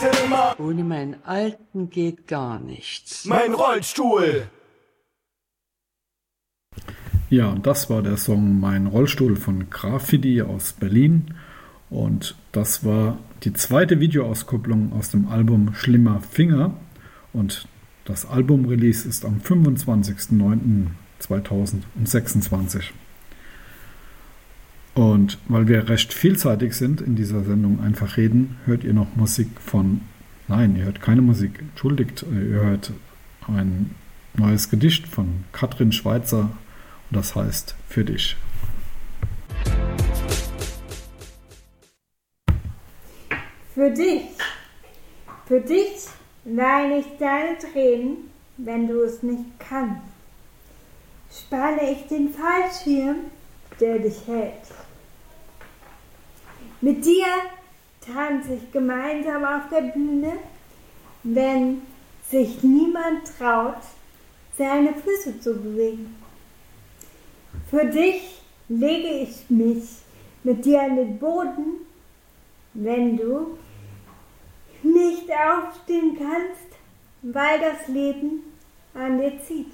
sagte immer, ohne meinen Alten geht gar nichts. mein Rollstuhl. Ja, und das war der Song Mein Rollstuhl von Graffiti aus Berlin. Und das war die zweite Videoauskopplung aus dem Album Schlimmer Finger. Und das Album-Release ist am 25.09.2026. Und weil wir recht vielseitig sind in dieser Sendung Einfach reden, hört ihr noch Musik von... Nein, ihr hört keine Musik, entschuldigt. Ihr hört ein neues Gedicht von Katrin Schweizer. Und das heißt Für dich. Für dich weine ich deine Tränen, wenn du es nicht kannst. Spanne ich den Fallschirm, der dich hält. Mit dir tanze ich gemeinsam auf der Bühne, wenn sich niemand traut, seine Füße zu bewegen. Für dich lege ich mich mit dir an den Boden, wenn du nicht aufstehen kannst, weil das Leben an dir zieht.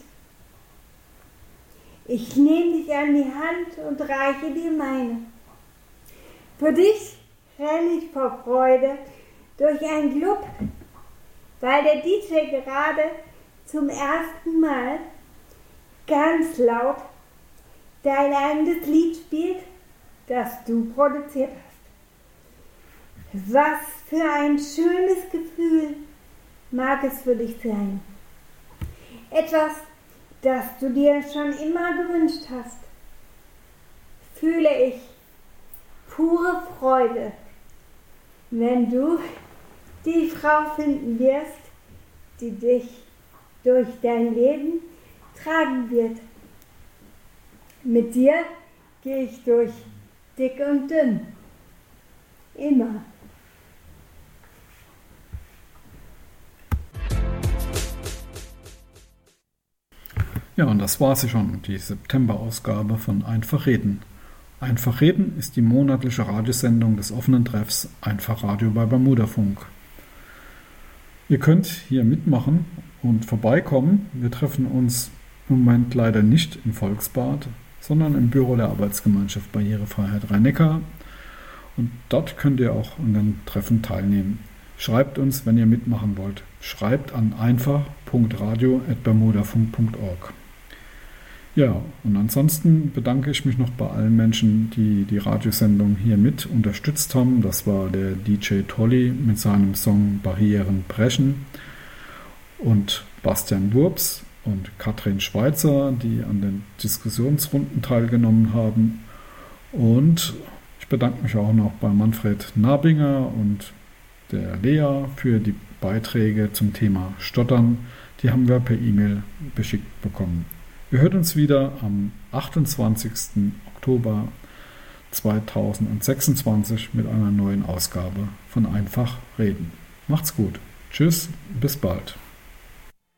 Ich nehme dich an die Hand und reiche dir meine. Für dich renne ich vor Freude durch ein Club, weil der DJ gerade zum ersten Mal ganz laut dein eigenes Lied spielt, das du produziert hast. Was für ein schönes Gefühl mag es für dich sein. Etwas, das du dir schon immer gewünscht hast. Fühle ich pure Freude, wenn du die Frau finden wirst, die dich durch dein Leben tragen wird. Mit dir gehe ich durch dick und dünn. Immer. Ja, und das war sie schon, die September-Ausgabe von Einfach reden. Einfach reden ist die monatliche Radiosendung des offenen Treffs Einfach Radio bei Bermudafunk. Ihr könnt hier mitmachen und vorbeikommen. Wir treffen uns im Moment leider nicht im Volksbad, sondern im Büro der Arbeitsgemeinschaft Barrierefreiheit Rhein-Neckar. Und dort könnt ihr auch an den Treffen teilnehmen. Schreibt uns, wenn ihr mitmachen wollt. Schreibt an einfach.radio@bermudafunk.org. Ja, und ansonsten bedanke ich mich noch bei allen Menschen, die die Radiosendung hier mit unterstützt haben. Das war der DJ Tolly mit seinem Song Barrieren brechen und Bastian Wurps und Katrin Schweizer, die an den Diskussionsrunden teilgenommen haben. Und ich bedanke mich auch noch bei Manfred Nabinger und der Lea für die Beiträge zum Thema Stottern. Die haben wir per E-Mail beschickt bekommen. Wir hören uns wieder am 28. Oktober 2026 mit einer neuen Ausgabe von Einfach reden. Macht's gut. Tschüss, bis bald.